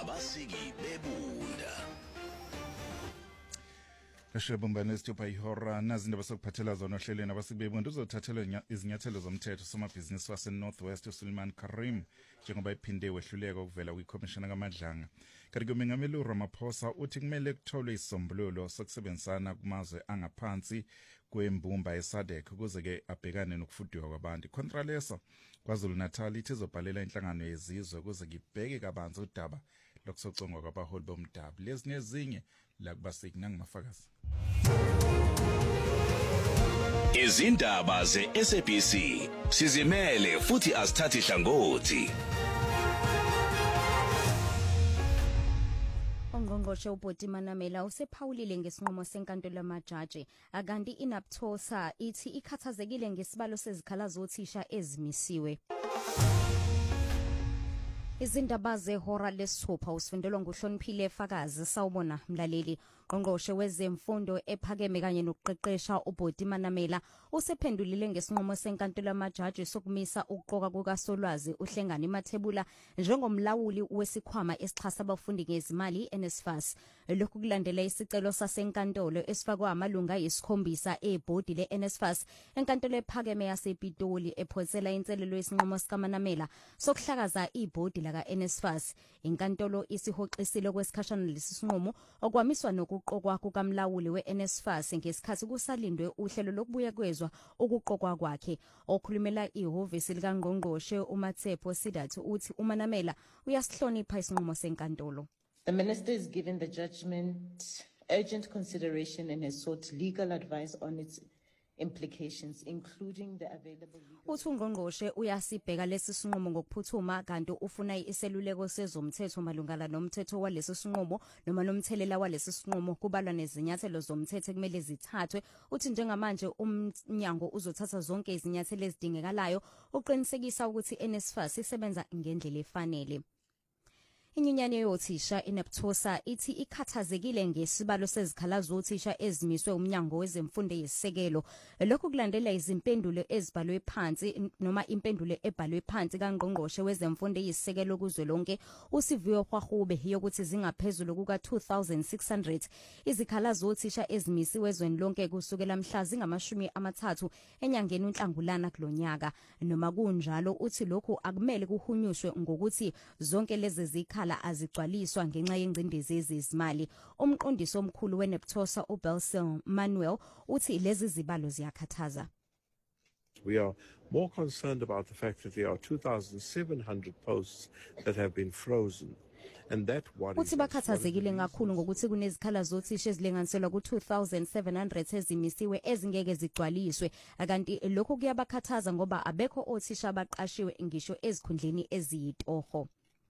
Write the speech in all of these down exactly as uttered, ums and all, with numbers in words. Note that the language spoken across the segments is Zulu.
abasiki bebunda. Eshebumbane isithupha ihora nazi indaba sokuphathela zona ohlelweni abasibebuntu uzothathelwa izinyathelo zomthetho somabhizinisi wase Northwest uSuleiman Karim njengoba iphinde wehluleka ukuvela kwikhomishana kaMadlanga. Kanti uMengameli uRamaphosa uthi kumele kutholwe isombululo sokusebenzisana kumazwe angaphansi kwembumba eSADC ukuze ke abhekane nokufuduka kwabantu. Contralesa kwaZulu Natal ithi izobhalela inhlangano yezizwe ukuze kibheke kabanzi udaba lokusocongwa kwabaholi bomdabu. Lezi nezinye la kubasiki nangimafakazi. Izindaba ze-S A B C sizimele futhi asithathi hlangothi. Ongqongqoshe uBhoti Manamela usephawulile ngesinqumo senkantolo yamajaji akanti iNAPTOSA ithi ikhathazekile ngesibalo sezikhalazo zothisha ezimisiwe. Izindaba zehora lesithupha usifundelwa nguHloniphile Fakazi sawubona mlaleli. Ongqongqoshe wezemfundo ephakeme kanye nokuqeqesha uBhoti Manamela usephendulile ngesinqumo senkantolo yamajaji sokumisa ukuqoka kukaSolwazi uhlengani Mathebula njengomlawuli wesikhwama esixhasa abafundi ngezimali NSFAS. Lokhu kulandela isicelo sasenkantolo esifakwa amalunga esikhombisa ebhodi leNSFAS enkantolo ephakeme yasePitoli ephothela inselelo yesinqumo sikaManamela sokuhlakaza ibhodi laka NSFAS. Inkantolo isihoxisile kwesikhashana lesisinqumo okwamiswa nokuqokwa kukamlawuli weNSFAS ngesikhathi kusalindwe uhlelo lokubuyekezwa ukuqokwa kwakhe. Okhulumela ihhovisi likaNgqongqoshe uMathepho Sidathu uthi uManamela uyasihlonipha isinqumo senkantolo. The minister is given the judgment urgent consideration and has sought legal advice on its implications including the available legal. Uthi uNgqongqoshe uyasibheka lesi sinqumo ngokuphuthuma kanti ufuna iseluleko sezomthetho malungana nomthetho walesi sinqumo noma nomthelela walesi sinqumo kubalwa nezinyathelo zomthetho kumele zithathwe. Uthi njengamanje umnyango uzothatha zonke izinyathelo ezidingekalayo uqinisekisa ukuthi NSFAS isebenza ngendlela efanele. Inyunyane yothisha iNAPTOSA ithi ikhathazekile ngesibalo sezikhalazo zothisha ezimiswe umnyango wezemfundo yesisekelo. Lokhu kulandela izimpendulo ezibhalwe phansi noma impendulo ebhalwe phansi kaNgqongqoshe wezemfundo yesisekelo kuzwelonke uSiviwe Khwahube yokuthi zingaphezulu kuka two thousand six hundred izikhalazo zothisha ezimisiwe ezweni lonke kusukela mhla zingamashumi amathathu enyangeni uNhlangulana kulonyaka. Noma kunjalo uthi lokhu akumele kuhunyushwe ngokuthi zonke lezi zikhala azigcwaliswa ngenxa yengcindezi yezimali. Umqondisi omkhulu weNAPTOSA uBelsil Manuel uthi lezi zibalo ziyakhathaza. We are more concerned about the fact that there are two thousand seven hundred posts that have been frozen. And that what uthi bakhathazekile ngakhulu ngokuthi kunezikhala zothisha ezilenganiselwa ku two thousand seven hundred ezimisiwe ezingeke zigcwaliswe akanti lokho kuyabakhathaza ngoba abekho othisha abaqashiwe ngisho ezikhundleni eziyitoho.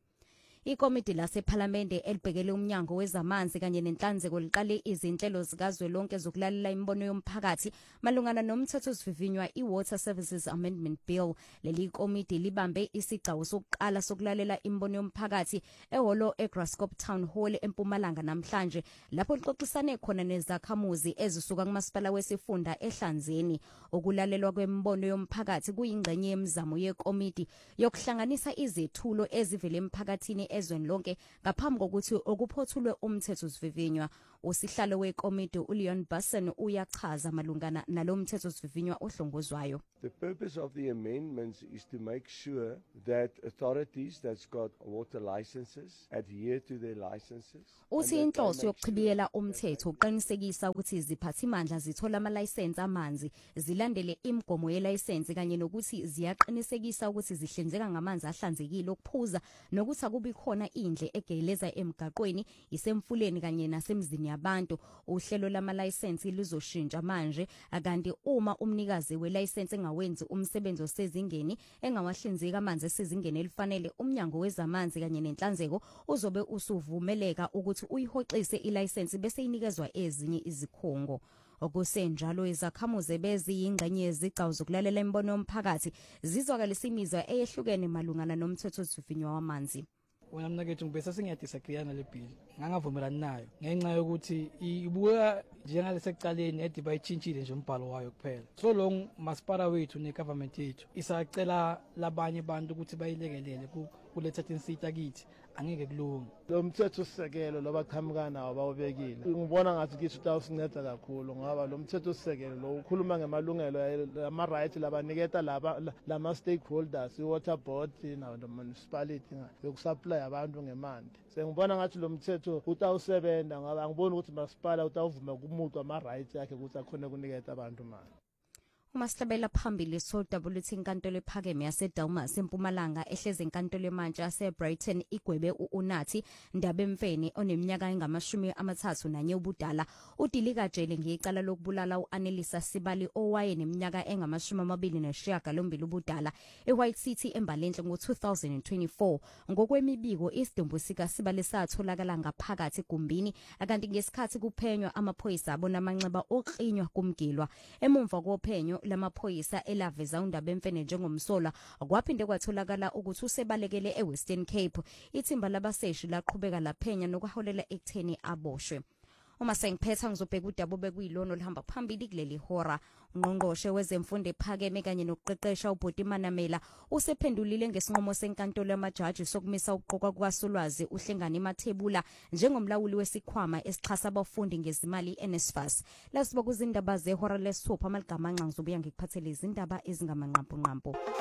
Ikomiti lasePhalamende elibhekele umnyango wezamanzi kanye nenhlanzeko liqale izinhlelo zikazwelonke zokulalela imbono yomphakathi malungana nomthetho osivivinywa iWater Services Amendment Bill. Leli komiti libambe isigcawu sokuqala sokulalela imbono yomphakathi ehholo eGraskop Town Hall eMpumalanga namhlanje lapho lixoxisane khona nezakhamuzi ezisuka kumasipala wesifunda eHlanzeni. Okulalelwa kwembono yomphakathi kuyingxenye yemizamo yekomiti yokuhlanganisa izethulo ezivele emphakathini ezweni lonke ngaphambi kokuthi okuphothulwe umthetho sivivinywa. Usihlalo wekomiti uLeon Basson uyachaza malungana nalomthetho sivivinywa ohlongozwayo. The purpose of the amendments is to make sure that authorities that's got water licenses adhere to their licenses. Uthi inhloso yokuchibiyela umthetho uqinisekisa ukuthi iziphathimandla zithola ama license amanzi zilandele imigomo ye license kanye nokuthi ziyaqinisekisa ukuthi zihlinzeka ngamanzi ahlanzekile okuphuza nokuthi akubi khona indle egeleza emgaqweni isemfuleni kanye nasemzini yabantu. Uhlelo lama license lizoshintsha manje akanti uma umnikazi we license engawenzi umsebenzi osezingeni engawahlinzeka amanzi esezingeni elifanele umnyango wezamanzi kanye nenhlanzeko uzobe usuvumeleka ukuthi uyihoxise ilicense bese inikezwa ezinye izikhungo. Okusenjalo izakhamuzi beziyingxenye yezigcawu zokulalela imbono yomphakathi zizwakalisa imizwa eyehlukene malungana nomthetho osivivinywa wamanzi. Wena mnakethu ngibese singiyadisagree nale bill ngangavumelani nayo ngenxa yokuthi ibuya njengalesekucaleni ediba ichinchile nje umbhalo wayo kuphela. So long masipala wethu negovernment yethu isacela labanye abantu ukuthi bayilekelele kuletha tinsita kithi angeke kulunge. Lo mthetho sisekelo lobaqhamuka nawo bawubekile ngibona ngathi kithi utawusinceda kakhulu ngoba lo mthetho sisekelo lo ukhuluma ngemalungelo ama rights labaniketa laba lama stakeholders i-water board na the municipality yokusupply abantu ngemanti. Sengibona ngathi lo mthetho utawusebenza ngoba ngibona ukuthi masipala utawuvuma kumuntu ama rights yakhe ukuthi akhona kuniketa abantu mali. Umaslabela phambili so W T inkantolo ephakeme yaseDelmas eMpumalanga ehleze inkantolo emantsha yaseBrighton igwebe uNathi Ndabemfene oneminyaka engamashumi amathathu nanye ubudala udilika jele ngicala lokubulala uAnelisa Sibali owaye neminyaka engamashumi amabili nesishiyagalombili ubudala eWhite City eMbalenhle ngo two thousand twenty-four ngokwemibiko isidumbu sika Sibali satholakala ngaphakathi egumbini akanti ngesikhathi kuphenywa amaphoyisa abona amanxeba oqinywa kumgilwa emumva kophenyo lamaphoyisa elaveza uNdabemfene njengomsola kwaphinde kwatholakala ukuthi usebalekele eWestern Cape. Ithimba labaseshi laqhubeka laphenya nokwaholela ekutheni aboshwe. Uma sengiphetha ngizobheka udaba obekuyilono lihamba phambili kuleli hora. Ungqongqoshe wezemfundo ephakeme kanye nokuqeqesha uBhoti Manamela usephendulile ngesinqumo senkantolo yamajaji sokumisa ukuqoqwa kwasolwazi uhlengani emathebula njengomlawuli wesikhwama esixhasa abafundi ngezimali eNSFAS. Lasiba kuzindaba zehora lesithupha amagama anqa ngizobuya ngikuphathele izindaba ezingamanqampu nqampu.